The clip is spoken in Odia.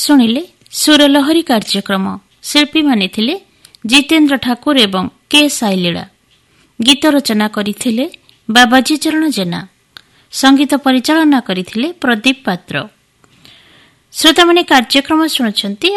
ଶୁଣିଲେ ସୁରଲହରୀ କାର୍ଯ୍ୟକ୍ରମ। ଶିଳ୍ପୀମାନେ ଥିଲେ ଜିତେନ୍ଦ୍ର ଠାକୁର ଏବଂ କେ ସାଇଲୀଳା। ଗୀତ ରଚନା କରିଥିଲେ ବାବାଜୀ ଚରଣ ଜେନା। ସଙ୍ଗୀତ ପରିଚାଳନା କରିଥିଲେ ପ୍ରଦୀପ ପାତ୍ର। ଶ୍ରୋତାମାନେ କାର୍ଯ୍ୟକ୍ରମ ଶୁଣୁଛନ୍ତି